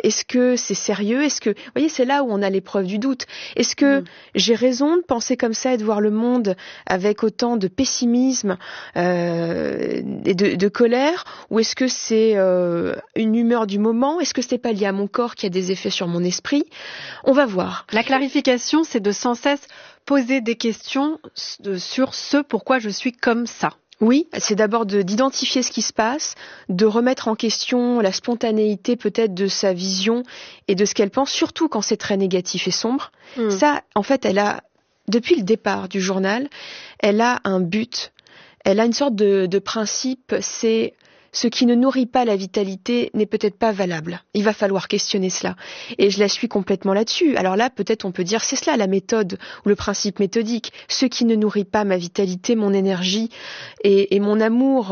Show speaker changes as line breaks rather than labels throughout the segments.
Est-ce que c'est sérieux? Est-ce que, vous voyez, c'est là où on a l'épreuve du doute. Est-ce que j'ai raison de penser comme ça et de voir le monde avec autant de pessimisme et de colère? Ou est-ce que c'est une humeur du moment? Est-ce que c'est pas lié à mon corps qui a des effets sur mon esprit? On va voir.
La clarification, c'est de sans cesse poser des questions sur ce pourquoi je suis comme ça.
Oui, c'est d'abord d'identifier ce qui se passe, de remettre en question la spontanéité peut-être de sa vision et de ce qu'elle pense, surtout quand c'est très négatif et sombre. Ça, en fait, depuis le départ du journal, elle a un but, elle a une sorte de principe, c'est ce qui ne nourrit pas la vitalité n'est peut-être pas valable. Il va falloir questionner cela. Et je la suis complètement là-dessus. Alors là, peut-être on peut dire, c'est cela la méthode ou le principe méthodique. Ce qui ne nourrit pas ma vitalité, mon énergie et mon amour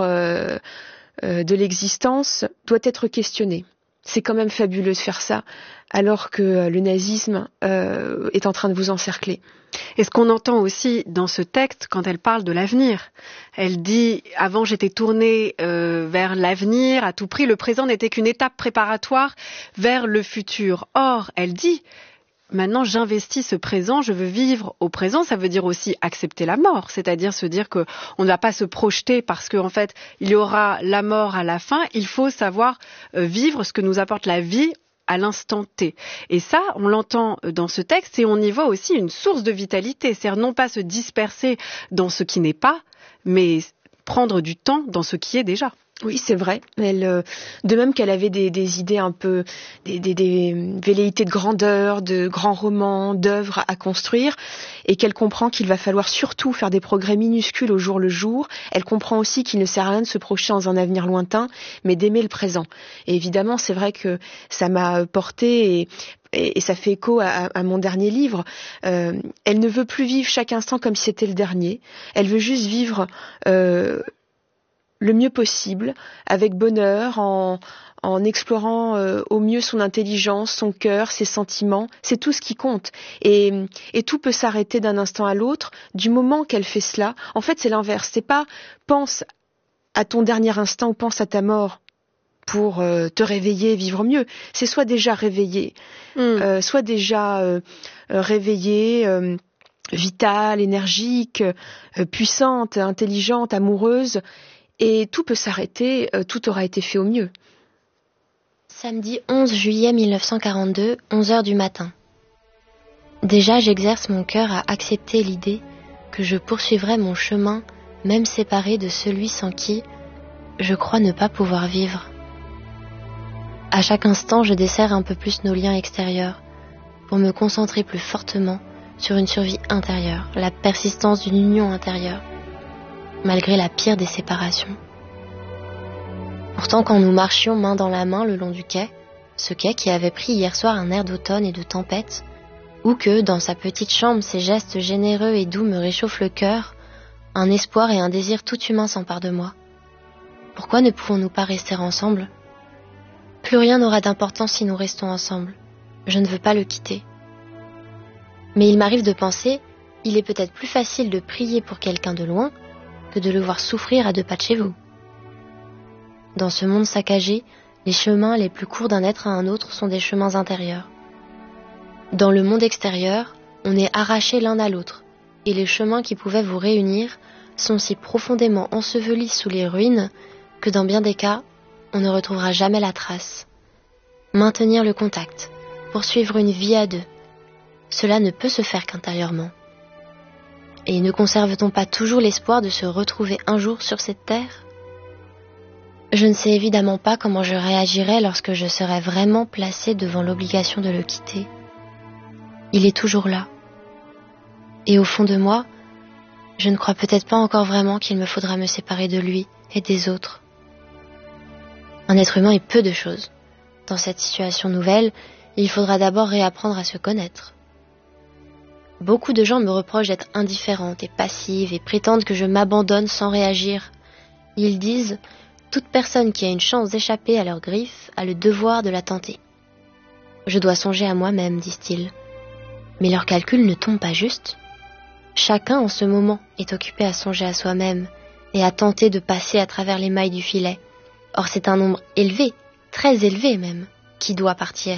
de l'existence doit être questionné. C'est quand même fabuleux de faire ça, alors que le nazisme est en train de vous encercler.
Et ce qu'on entend aussi dans ce texte, quand elle parle de l'avenir, elle dit « Avant, j'étais tournée vers l'avenir, à tout prix, le présent n'était qu'une étape préparatoire vers le futur. » Or, elle dit « Maintenant, j'investis ce présent, je veux vivre au présent. » Ça veut dire aussi accepter la mort, c'est-à-dire se dire qu'on ne va pas se projeter parce qu'en fait, il y aura la mort à la fin. Il faut savoir vivre ce que nous apporte la vie à l'instant T. Et ça, on l'entend dans ce texte et on y voit aussi une source de vitalité. C'est-à-dire non pas se disperser dans ce qui n'est pas, mais prendre du temps dans ce qui est déjà.
Oui, c'est vrai. Elle, de même qu'elle avait des idées un peu, des velléités de grandeur, de grands romans, d'œuvres à construire, et qu'elle comprend qu'il va falloir surtout faire des progrès minuscules au jour le jour. Elle comprend aussi qu'il ne sert à rien de se projeter dans un avenir lointain, mais d'aimer le présent. Et évidemment, c'est vrai que ça m'a porté et ça fait écho à mon dernier livre. Elle ne veut plus vivre chaque instant comme si c'était le dernier. Elle veut juste vivre le mieux possible, avec bonheur, en explorant au mieux son intelligence, son cœur, ses sentiments. C'est tout ce qui compte. Et tout peut s'arrêter d'un instant à l'autre. Du moment qu'elle fait cela, en fait, c'est l'inverse. C'est pas pense à ton dernier instant ou pense à ta mort pour te réveiller, vivre mieux. C'est soit déjà réveillé, soit déjà réveillé, vitale, énergique, puissante, intelligente, amoureuse. Et tout peut s'arrêter, tout aura été fait au mieux.
Samedi 11 juillet 1942, 11h du matin. Déjà, j'exerce mon cœur à accepter l'idée que je poursuivrai mon chemin, même séparé de celui sans qui je crois ne pas pouvoir vivre. À chaque instant, je desserre un peu plus nos liens extérieurs pour me concentrer plus fortement sur une survie intérieure, la persistance d'une union intérieure, malgré la pire des séparations. Pourtant, quand nous marchions main dans la main le long du quai, ce quai qui avait pris hier soir un air d'automne et de tempête, ou que, dans sa petite chambre, ses gestes généreux et doux me réchauffent le cœur, un espoir et un désir tout humain s'emparent de moi. Pourquoi ne pouvons-nous pas rester ensemble ? Plus rien n'aura d'importance si nous restons ensemble. Je ne veux pas le quitter. Mais il m'arrive de penser, il est peut-être plus facile de prier pour quelqu'un de loin que de le voir souffrir à 2 pas de chez vous. Dans ce monde saccagé, les chemins les plus courts d'un être à un autre sont des chemins intérieurs. Dans le monde extérieur, on est arraché l'un à l'autre, et les chemins qui pouvaient vous réunir sont si profondément ensevelis sous les ruines que dans bien des cas, on ne retrouvera jamais la trace. Maintenir le contact, poursuivre une vie à 2, cela ne peut se faire qu'intérieurement. Et ne conserve-t-on pas toujours l'espoir de se retrouver un jour sur cette terre ? Je ne sais évidemment pas comment je réagirais lorsque je serais vraiment placée devant l'obligation de le quitter. Il est toujours là. Et au fond de moi, je ne crois peut-être pas encore vraiment qu'il me faudra me séparer de lui et des autres. Un être humain est peu de choses. Dans cette situation nouvelle, il faudra d'abord réapprendre à se connaître. Beaucoup de gens me reprochent d'être indifférente et passive et prétendent que je m'abandonne sans réagir. Ils disent « Toute personne qui a une chance d'échapper à leurs griffes a le devoir de la tenter. » Je dois songer à moi-même, disent-ils. Mais leurs calculs ne tombent pas juste. Chacun en ce moment est occupé à songer à soi-même et à tenter de passer à travers les mailles du filet. Or c'est un nombre élevé, très élevé même, qui doit partir.